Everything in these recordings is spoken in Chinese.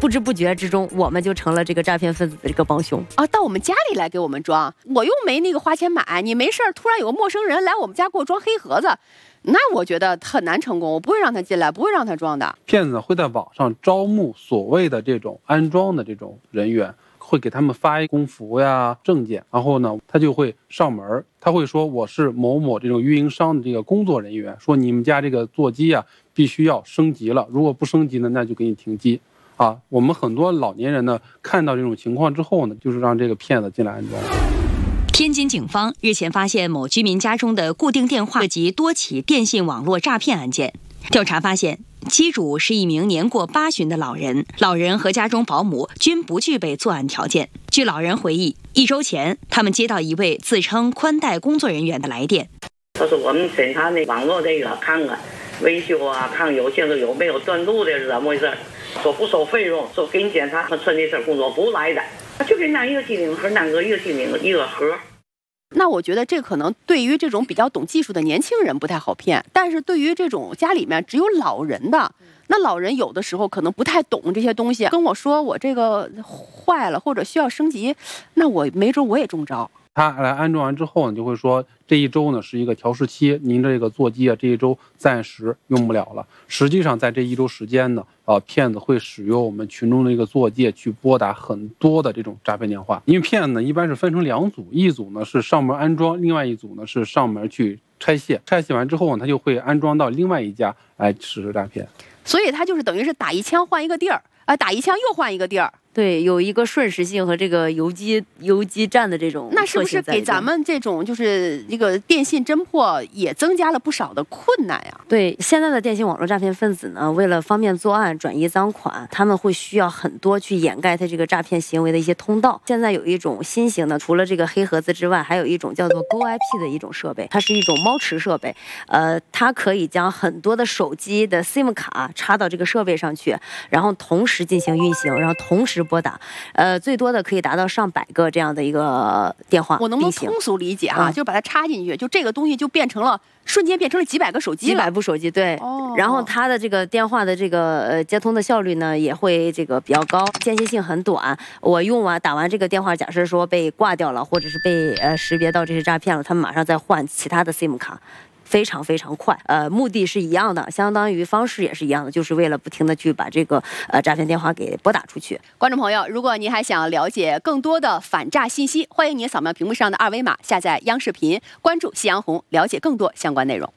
不知不觉之中，我们就成了这个诈骗分子的这个帮凶啊！到我们家里来给我们装，我又没那个花钱买，你没事突然有个陌生人来我们家给我装黑盒子，那我觉得很难成功，我不会让他进来，不会让他装的。 骗子会在网上招募所谓的这种安装的这种人员，会给他们发一工服呀、证件，然后呢，他就会上门，他会说我是某某这种运营商的这个工作人员，说你们家这个座机啊必须要升级了，如果不升级呢，那就给你停机。啊，我们很多老年人呢，看到这种情况之后呢，就是让这个骗子进来安装。 天津警方日前发现某居民家中的固定电话涉及多起电信网络诈骗案件。调查发现，机主是一名年过80的老人，老人和家中保姆均不具备作案条件。据老人回忆，1周前，他们接到一位自称宽带工作人员的来电， 他说我们检查那网络这个，看看维修啊，看有些个有没有断路的是怎么回事。说不收费用，说给你检查，他纯这事工作不来的，就给拿一个机顶盒，拿个一个机顶一个盒。 那我觉得这可能对于这种比较懂技术的年轻人不太好骗，但是对于这种家里面只有老人的，那老人有的时候可能不太懂这些东西，跟我说我这个坏了或者需要升级，那我没准我也中招。 他来安装完之后呢，就会说这1周呢是一个调试期，您的这个座机啊这1周暂时用不了了。实际上在这1周时间呢，骗子会使用我们群众的一个座机去拨打很多的这种诈骗电话。因为骗子呢一般是分成2组，一组呢是上门安装，另外一组呢是上门去拆卸。拆卸完之后呢，他就会安装到另外一家来实施诈骗。 所以他就是等于是打一枪换一个地儿，打一枪又换一个地儿。 对，有一个瞬时性和这个游击战的这种， 那是不是给咱们这种就是这个电信侦破也增加了不少的困难呀？ 对，现在的电信网络诈骗分子呢，为了方便作案、转移赃款，他们会需要很多去掩盖他这个诈骗行为的一些通道。现在有一种新型的，除了这个黑盒子之外，还有一种叫做 GoIP 的一种设备，它是一种猫池设备，它可以将很多的手机的 SIM 卡插到这个设备上去，然后同时进行运行，然后同时拨打，最多的可以达到上百个这样的一个电话。 我能不能通俗理解啊？就把它插进去，就这个东西就瞬间变成了几百个手机了， 几百部手机，对。然后它的这个电话的这个接通的效率呢，也会这个比较高，间歇性很短。我打完这个电话，假设说被挂掉了，或者是被识别到这是诈骗了，他们马上再换其他的 SIM 卡。非常非常快，目的是一样的，相当于方式也是一样的，就是为了不停的去把这个诈骗电话给拨打出去。 观众朋友，如果您还想了解更多的反诈信息，欢迎您扫描屏幕上的2维码，下载央视频，关注夕阳红，了解更多相关内容。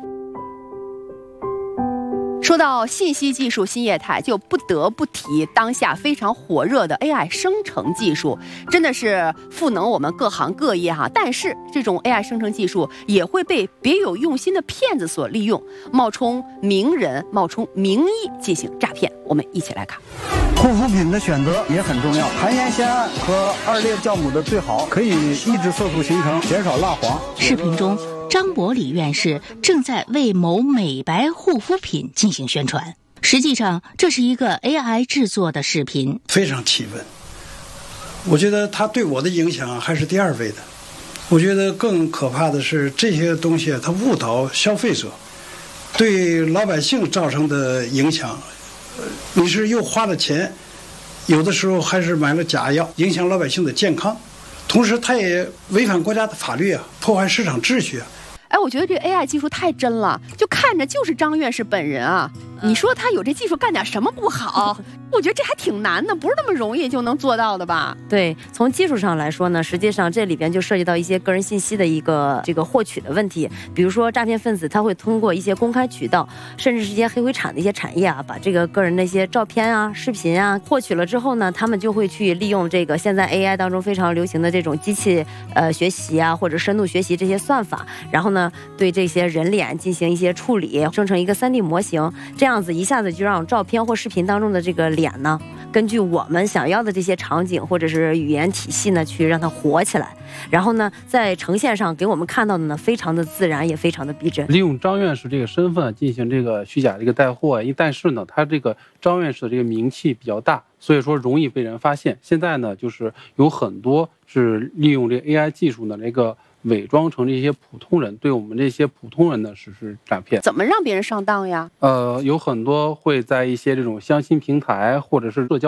说到信息技术新业态，就不得不提当下非常火热的 AI 生成技术，真的是赋能我们各行各业哈。但是这种 AI 生成技术也会被别有用心的骗子所利用，冒充名人、冒充名医进行诈骗。我们一起来看。 护肤品的选择也很重要，含盐酰胺和2列酵母的最好，可以抑制色素形成，减少蜡黄。 视频中，张伯礼院士正在为某美白护肤品进行宣传，实际上这是一个 AI 制作的视频， 非常气愤。我觉得它对我的影响还是第2位的。我觉得更可怕的是这些东西它误导消费者，对老百姓造成的影响。你是又花了钱，有的时候还是买了假药，影响老百姓的健康，同时它也违反国家的法律啊，破坏市场秩序啊。 我觉得这个 AI 技术太真了，就看着就是张院士本人啊。你说他有这技术干点什么不好？我觉得这还挺难的，不是那么容易就能做到的吧？ 对，从技术上来说呢，实际上这里边就涉及到一些个人信息的一个这个获取的问题。比如说诈骗分子他会通过一些公开渠道，甚至是一些黑灰产的一些产业啊，把这个个人的一些照片啊、视频啊获取了之后呢，他们就会去利用这个现在 AI 当中非常流行的这种机器学习啊，或者深度学习这些算法，然后呢对这些人脸进行一些处理，生成一个3D 模型，这样子一下子就让照片或视频当中的这个脸呢，根据我们想要的这些场景或者是语言体系呢，去让它活起来，然后呢在呈现上给我们看到的呢非常的自然，也非常的逼真。 利用张院士这个身份进行这个虚假的一个带货，但是呢他这个张院士的这个名气比较大，所以说容易被人发现。现在呢就是有很多是利用这个 AI 技术的那个伪装成这些普通人，对我们这些普通人呢实施诈骗。 怎么让别人上当呀？ 有很多会在一些这种相亲平台或者是社交